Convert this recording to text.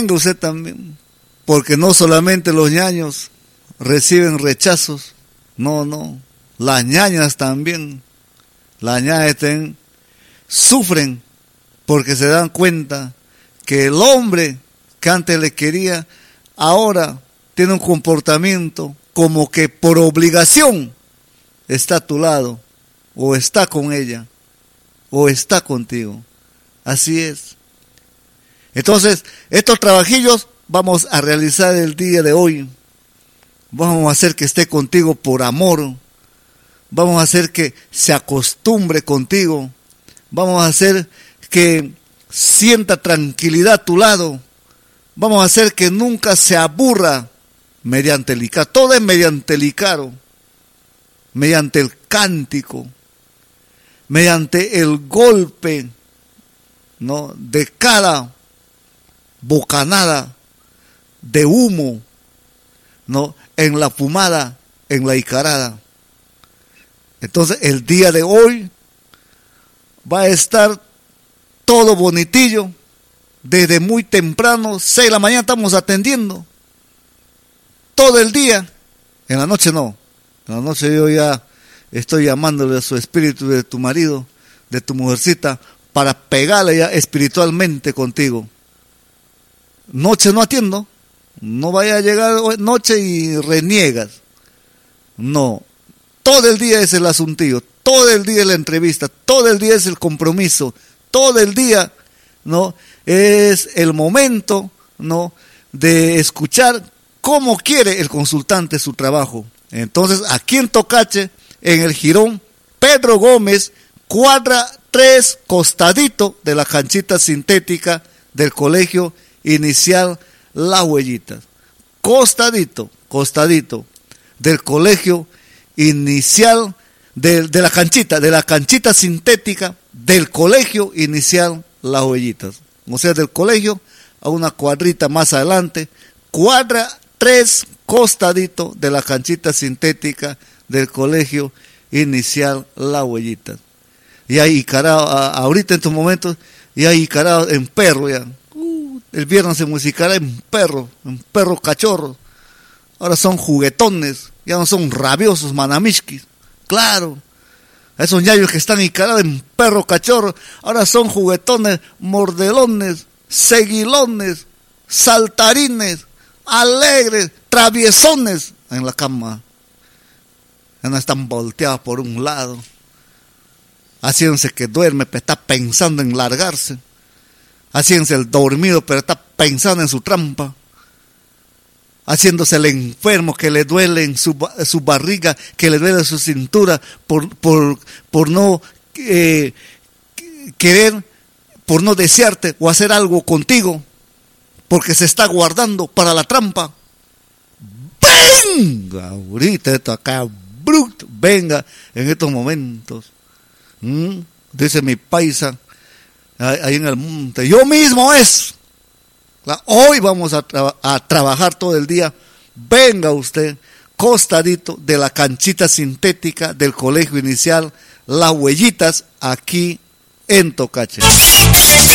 venga usted también, porque no solamente los ñaños reciben rechazos, no, las ñañas también, las ñañas sufren porque se dan cuenta que el hombre que antes le quería, ahora tiene un comportamiento como que por obligación está a tu lado, o está con ella, o está contigo. Así es. Entonces, estos trabajillos vamos a realizar el día de hoy. Vamos a hacer que esté contigo por amor. Vamos a hacer que se acostumbre contigo. Vamos a hacer que sienta tranquilidad a tu lado. Vamos a hacer que nunca se aburra mediante el icaro. Todo es mediante el icaro, mediante el cántico, mediante el golpe, ¿no?, de cada bocanada de humo, ¿no?, en la fumada, en la icarada. Entonces el día de hoy va a estar todo bonitillo, desde muy temprano, 6 de la mañana estamos atendiendo, todo el día. En la noche no, en la noche yo ya estoy llamándole a su espíritu de tu marido, de tu mujercita, para pegarle ya espiritualmente contigo. Noche no atiendo, no vaya a llegar noche y reniegas. No, todo el día es el asuntillo, todo el día es la entrevista, todo el día es el compromiso, todo el día, ¿no?, es el momento, ¿no?, de escuchar cómo quiere el consultante su trabajo. Entonces, aquí en Tocache, en el jirón Pedro Gómez, cuadra 3, costadito de la canchita sintética del Colegio Inicial Las Huellitas. Costadito del Colegio Inicial de la canchita sintética del Colegio Inicial Las Huellitas. O sea, del colegio a una cuadrita más adelante, cuadra 3, costadito de la canchita sintética del Colegio Inicial Las Huellitas. Y hay icarado, ahorita en estos momentos, y hay icarado en perro ya. El viernes se musicará en perro cachorro. Ahora son juguetones, ya no son rabiosos manamishkis. Claro, esos ñayos que están encarados en perro cachorro, ahora son juguetones, mordelones, seguilones, saltarines, alegres, traviesones en la cama. Ya no están volteados por un lado, haciéndose que duerme, pero está pensando en largarse, haciéndose el dormido, pero está pensando en su trampa, haciéndose el enfermo que le duele en su barriga, que le duele en su cintura, por no querer, por no desearte o hacer algo contigo, porque se está guardando para la trampa. Venga, ahorita esto acá, bruto, venga en estos momentos. Dice mi paisa, ahí en el monte, yo mismo es. Hoy vamos a trabajar todo el día. Venga usted, costadito de la canchita sintética del Colegio Inicial Las Huellitas, aquí en Tocache.